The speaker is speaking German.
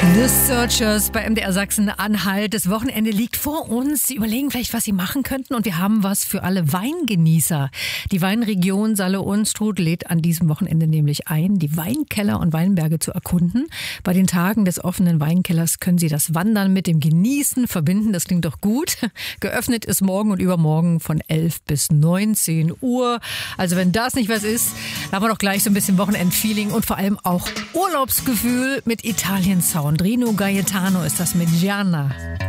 The Searchers bei MDR Sachsen-Anhalt. Das Wochenende liegt vor uns. Sie überlegen vielleicht, was Sie machen könnten. Und wir haben was für alle Weingenießer. Die Weinregion Saale-Unstrut lädt an diesem Wochenende nämlich ein, die Weinkeller und Weinberge zu erkunden. Bei den Tagen des offenen Weinkellers können Sie das Wandern mit dem Genießen verbinden. Das klingt doch gut. Geöffnet ist morgen und übermorgen von 11 bis 19 Uhr. Also wenn das nicht was ist, dann haben wir doch gleich so ein bisschen Wochenendfeeling und vor allem auch Urlaubsgefühl mit Italien-Sound. Rino Gaetano ist das mit Gianna.